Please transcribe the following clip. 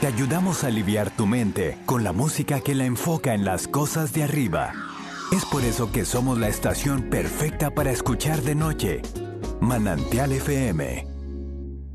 te ayudamos a aliviar tu mente con la música que la enfoca en las cosas de arriba. Es por eso que somos la estación perfecta para escuchar de noche. Manantial FM.